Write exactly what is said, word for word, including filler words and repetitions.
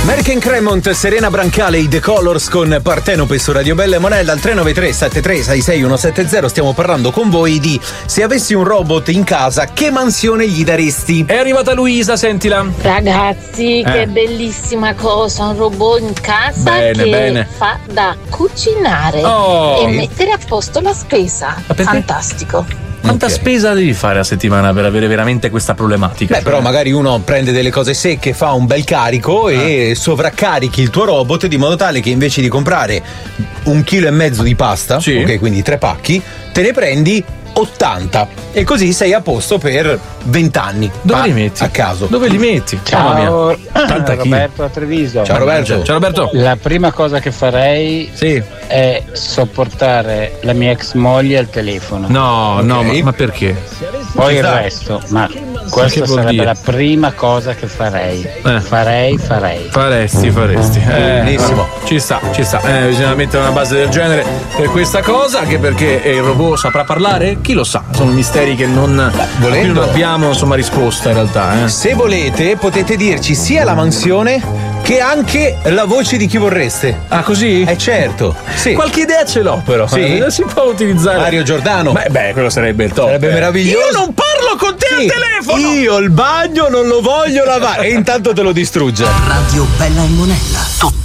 American Cremont, Serena Brancale, i The Colors con Partenope su Radio Bella e Monella al tre nove tre sette tre sei sei uno sette zero. Stiamo parlando con voi di se avessi un robot in casa, che mansione gli daresti? È arrivata Luisa, sentila. Ragazzi, Eh. che bellissima cosa, un robot in casa Bene, che bene. fa da cucinare Oh. e mettere a posto la spesa. perché? Fantastico. Quanta Ok. spesa devi fare a settimana per avere veramente questa problematica? Beh, però magari uno prende delle cose secche, fa un bel carico e sovraccarichi il tuo robot di modo tale che invece di comprare un chilo e mezzo di pasta, Sì. ok, quindi tre pacchi, te ne prendi ottanta e così sei a posto per venti anni. Dove Pa- li metti? A caso. Dove li metti? Mamma Ciao, mia. Tanta chi- Roberto a Treviso. Ciao Roberto. Ciao Roberto. La prima cosa che farei Sì. è sopportare la mia ex moglie al telefono. No, no, Ok. ma, ma perché? Poi Ci il sta. resto, ma questa Che vuol sarebbe dire? la prima cosa che farei. Eh. Farei, farei. Faresti, faresti. Eh, Benissimo. Ci sta, ci sta. Eh, bisogna mettere una base del genere per questa cosa, anche perché il robot saprà parlare? Chi lo sa? Sono misteri che non, a cui volendo- non abbiamo insomma risposta in realtà. Eh. Se volete potete dirci sia la mansione che anche la voce di chi vorreste. Ah, così? Eh certo. Sì. Qualche idea ce l'ho però. Sì? Eh, si può utilizzare. Mario Giordano. Beh, beh, quello sarebbe il top. Sarebbe eh. meraviglioso. Io non parlo con te Sì, al telefono! Io il bagno non lo voglio lavare e intanto te lo distrugge. Radio Bella e Monella.